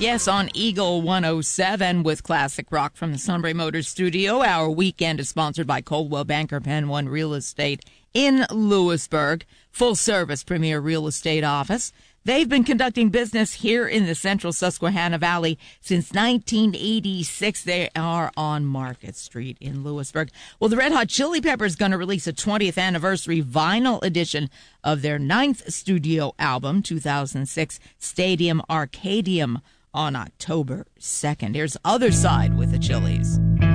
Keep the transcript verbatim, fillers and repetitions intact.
Yes, on Eagle one oh seven with classic rock from the Sunbury Motors studio. Our weekend is sponsored by Coldwell Banker Penn One Real Estate in Lewisburg. Full service premier real estate office. They've been conducting business here in the central Susquehanna Valley since nineteen eighty-six. They are on Market Street in Lewisburg. Well, the Red Hot Chili Peppers going to release a twentieth anniversary vinyl edition of their ninth studio album, two thousand six Stadium Arcadium, on October second. Here's Other Side with the Chili's.